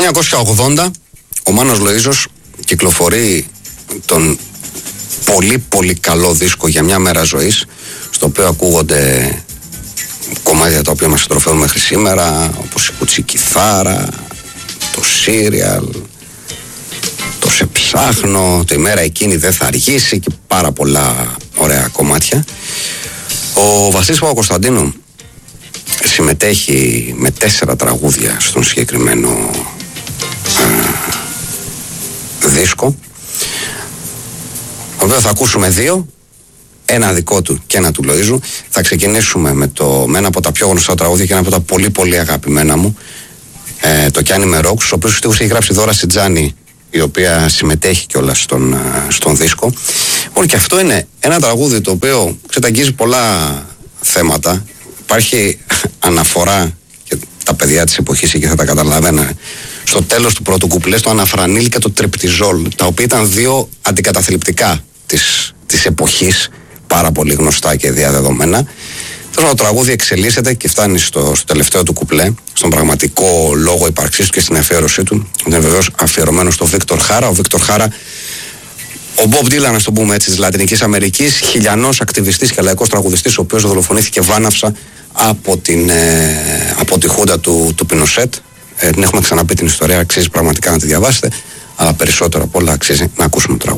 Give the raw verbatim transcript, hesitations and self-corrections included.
χίλια εννιακόσια ογδόντα ο Μάνος Λοΐζος κυκλοφορεί τον πολύ πολύ καλό δίσκο «Για μια μέρα ζωής», στο οποίο ακούγονται κομμάτια τα οποία μας συντροφεύουν μέχρι σήμερα, όπως η Κουτσικιθάρα, το Σύριαλ, το «Σε ψάχνω», το «Η μέρα εκείνη δεν θα αργήσει» και πάρα πολλά ωραία κομμάτια. Ο Βασίλης Παπακοσταντίνου συμμετέχει με τέσσερα τραγούδια στον συγκεκριμένο α, δίσκο, βέβαια θα ακούσουμε δύο, ένα δικό του και ένα του Λοΐζου. Θα ξεκινήσουμε με, το, με ένα από τα πιο γνωστά τραγούδια και ένα από τα πολύ πολύ αγαπημένα μου, ε, το «Κι αν είμαι ροκ», ο οποίος στίχους έχει γράψει η Δώρα Σιτζάνη, η οποία συμμετέχει κιόλας στον, στον δίσκο. Λοιπόν, και αυτό είναι ένα τραγούδι το οποίο ξεταγγίζει πολλά θέματα. Υπάρχει αναφορά, και τα παιδιά της εποχής εκεί θα τα καταλαβαίνουν, στο τέλος του πρώτου κουπλέ, το αναφρανίλ και το τρυπτιζόλ, τα οποία ήταν δύο αντικαταθλιπτικά της, της εποχής, πάρα πολύ γνωστά και διαδεδομένα. Το τραγούδι εξελίσσεται και φτάνει στο, στο τελευταίο του κουπλέ, στον πραγματικό λόγο ύπαρξής του και στην αφιέρωσή του. Είναι βεβαίως αφιερωμένο στο Βίκτορ Χάρα. Ο Βίκτορ Χάρα, ο Μπομπ Ντίλαν, ας το πούμε έτσι, της Λατινικής Αμερικής, χιλιανός ακτιβιστής και λαϊκός τραγουδιστής, ο οποίος δολοφονήθηκε βάναυσα από, την, ε, από τη χούντα του, του Πινοσέτ. Ε, την έχουμε ξαναπεί την ιστορία, αξίζει πραγματικά να τη διαβάσετε, αλλά περισσότερο απ' όλα αξίζει να ακούσουμε το τραγούδι.